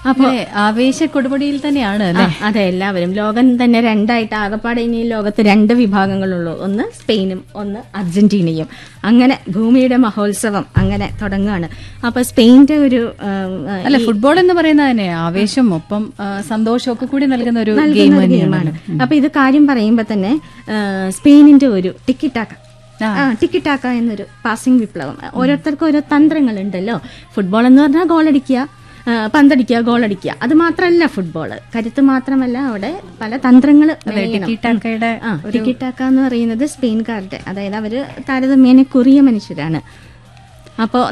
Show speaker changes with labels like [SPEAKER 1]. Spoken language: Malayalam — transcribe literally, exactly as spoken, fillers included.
[SPEAKER 1] അപ്പൊ ആവേശ കൊടുപടിയിൽ തന്നെയാണ് അല്ലേ?
[SPEAKER 2] അതെ, എല്ലാവരും. ലോകം തന്നെ രണ്ടായിട്ട് ആകപ്പാടെ ഇനി ലോകത്ത് രണ്ട് വിഭാഗങ്ങളുള്ളൂ. ഒന്ന് സ്പെയിനും ഒന്ന് അർജന്റീനയും. അങ്ങനെ ഭൂമിയുടെ മഹോത്സവം അങ്ങനെ തുടങ്ങുകയാണ്. അപ്പൊ സ്പെയിന്റെ ഒരു
[SPEAKER 1] അല്ല, ഫുട്ബോൾ എന്ന് പറയുന്നത് തന്നെ ആവേശം ഒപ്പം സന്തോഷവും ഒക്കെ കൂടി നൽകുന്ന ഒരു
[SPEAKER 2] ഗെയിമാണ്. അപ്പൊ ഇത് കാര്യം പറയുമ്പോ തന്നെ സ്പെയിനിന്റെ ഒരു ടിക്കിറ്റാക്ക ആ ടിക്കിറ്റാക്ക എന്നൊരു പാസിംഗ് വിപ്ലവം. ഓരോരുത്തർക്കും ഓരോ തന്ത്രങ്ങളുണ്ടല്ലോ. ഫുട്ബോൾ എന്ന് പറഞ്ഞാൽ ഗോളടിക്കുക, പന്തടിക്കുക, ഗോളടിക്കുക. അത് മാത്രമല്ല ഫുട്ബോള്. കരുത്ത് മാത്രമല്ല, അവിടെ പല തന്ത്രങ്ങൾ. ടിക്കിറ്റാക്ക എന്ന് പറയുന്നത് സ്പെയിൻകാരുടെ, അതായത് അവര് താരതമ്യേന കുറിയ മനുഷ്യരാണ്. അപ്പോൾ